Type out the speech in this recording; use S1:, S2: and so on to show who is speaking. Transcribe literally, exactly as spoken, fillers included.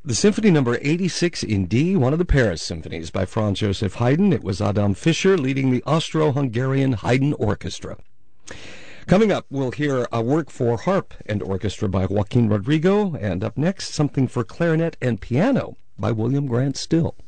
S1: The Symphony Number eighty-six in D, one of the Paris symphonies by Franz Joseph Haydn. It was Adam Fischer leading the Austro-Hungarian Haydn Orchestra. Coming up, we'll hear a work for harp and orchestra by Joaquin Rodrigo, and up next, something for clarinet and piano by William Grant Still.